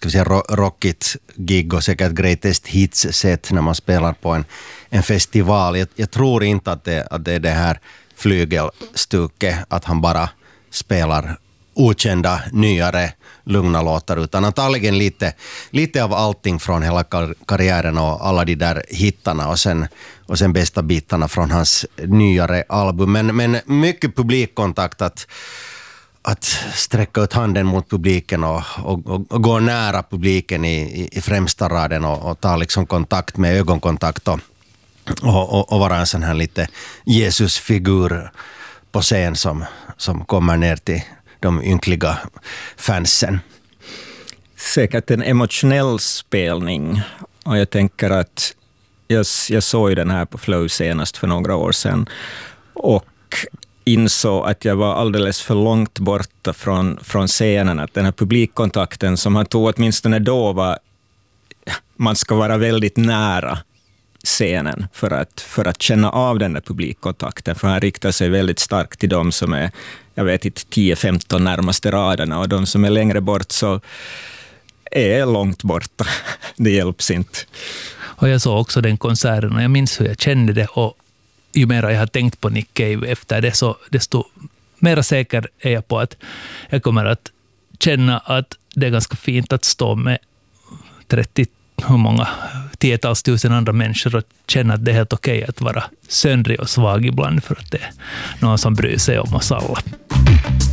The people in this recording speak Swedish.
ska vi säga, rockigt gig och säkert greatest hits set när man spelar på en festival. Jag tror inte att det är det här flygelstuket, att han bara spelar okända, nyare, lugna låtar, utan antagligen lite av allting från hela karriären och alla de där hittarna och sen bästa bitarna från hans nyare album. Men mycket publikkontakt, att sträcka ut handen mot publiken och gå nära publiken i främsta raden och ta liksom kontakt med ögonkontakt och vara en sån här lite Jesusfigur på scen som kommer ner till de ynkliga fansen. Säkert en emotionell spelning, och jag tänker att jag såg ju den här på Flow senast för några år sedan och insåg att jag var alldeles för långt borta från scenen, att den här publikkontakten som han tog åtminstone då var, man ska vara väldigt nära scenen för att känna av den där publikkontakten, för han riktar sig väldigt starkt till de som är, jag vet inte, 10-15 närmaste raderna, och de som är längre bort så är långt borta. Det hjälps inte. Och jag såg också den konserten och jag minns hur jag kände det, och ju mer jag har tänkt på Nick Cave efter det, så desto mer säker är jag på att jag kommer att känna att det är ganska fint att stå med 30, hur många, 10-tals tusen andra människor och känna att det är helt okej att vara söndrig och svag ibland, för att det är någon som bryr sig om oss alla.